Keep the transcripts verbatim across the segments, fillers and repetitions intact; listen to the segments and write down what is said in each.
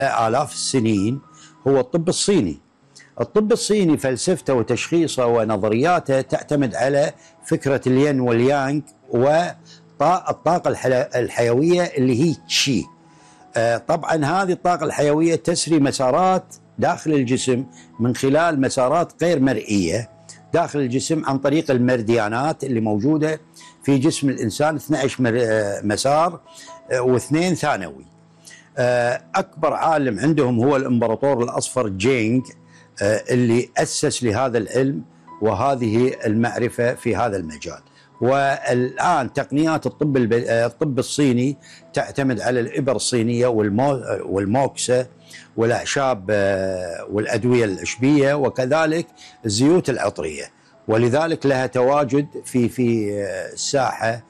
آلاف السنين هو الطب الصيني. الطب الصيني فلسفته وتشخيصه ونظرياته تعتمد على فكرة الين واليانغ والطاقة الحيوية اللي هي تشي. طبعا هذه الطاقة الحيوية تسري مسارات داخل الجسم من خلال مسارات غير مرئية داخل الجسم عن طريق المرديانات اللي موجودة في جسم الإنسان، اثني عشر مسار واثنين ثانوي. أكبر عالم عندهم هو الإمبراطور الأصفر جينغ اللي أسس لهذا العلم وهذه المعرفة في هذا المجال. والآن تقنيات الطب الطب الصيني تعتمد على الإبر الصينية والموكسة والأعشاب والأدوية العشبية وكذلك الزيوت العطرية، ولذلك لها تواجد في في الساحة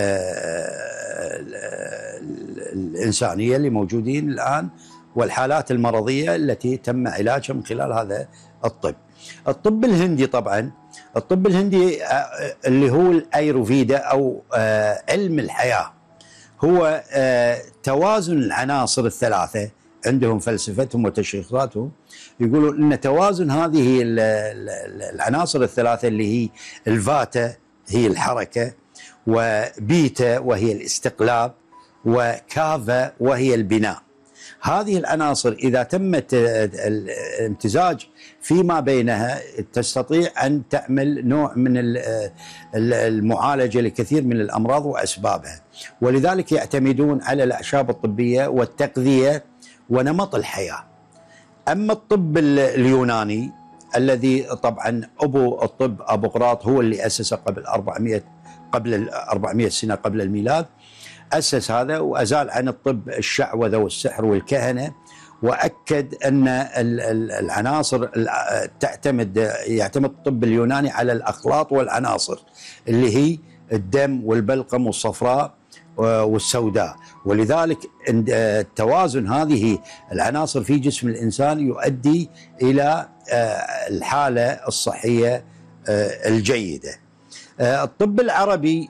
الإنسانية اللي موجودين الآن، والحالات المرضية التي تم علاجها من خلال هذا الطب. الطب الهندي طبعا، الطب الهندي اللي هو الأيروفيدا أو علم الحياة، هو توازن العناصر الثلاثة. عندهم فلسفتهم وتشخيصاتهم يقولون أن توازن هذه العناصر الثلاثة اللي هي الفاتا هي الحركة، وبيتا وهي الاستقلاب، وكافا وهي البناء. هذه العناصر إذا تمت الامتزاج فيما بينها تستطيع أن تعمل نوع من المعالجة لكثير من الأمراض وأسبابها، ولذلك يعتمدون على الأعشاب الطبية والتغذية ونمط الحياة. أما الطب اليوناني الذي طبعا أبو الطب أبوقراط هو اللي أسسه قبل أربعمئة قبل أربعمئة سنة قبل الميلاد، أسس هذا وأزال عن الطب الشعوذة والسحر والكهنة، وأكد أن العناصر تعتمد يعتمد الطب اليوناني على الأخلاط والعناصر اللي هي الدم والبلقم والصفراء والسوداء، ولذلك توازن هذه العناصر في جسم الإنسان يؤدي إلى الحالة الصحية الجيدة. الطب العربي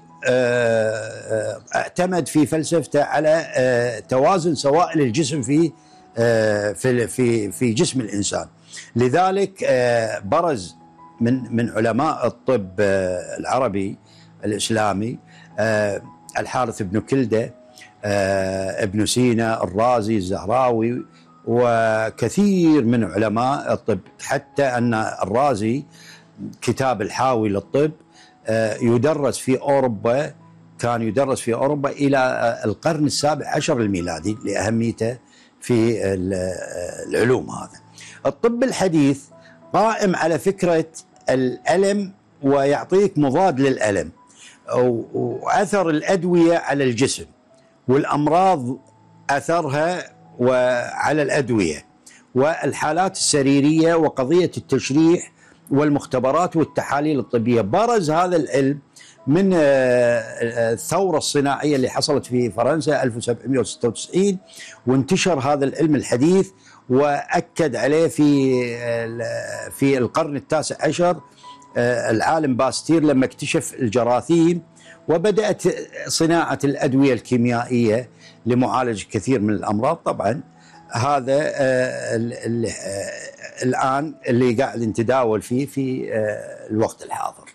اعتمد في فلسفته على توازن سوائل الجسم في في في في جسم الانسان، لذلك برز من من علماء الطب العربي الاسلامي الحارث بن كلده، ابن سينا، الرازي، الزهراوي، وكثير من علماء الطب، حتى ان الرازي كتاب الحاوي للطب يدرس في أوروبا، كان يدرس في أوروبا إلى القرن السابع عشر الميلادي لأهميته في العلوم. هذا الطب الحديث قائم على فكرة الألم ويعطيك مضاد للألم، وأثر الأدوية على الجسم والأمراض أثرها وعلى الأدوية والحالات السريرية وقضية التشريح والمختبرات والتحاليل الطبية. برز هذا العلم من الثورة الصناعية اللي حصلت في فرنسا ألف وسبعمئة وستة وتسعين، وانتشر هذا العلم الحديث وأكد عليه في في القرن التاسع عشر العالم باستير لما اكتشف الجراثيم، وبدأت صناعة الأدوية الكيميائية لمعالجة كثير من الأمراض. طبعا هذا اللي الآن اللي قاعد نتداول فيه في الوقت الحاضر.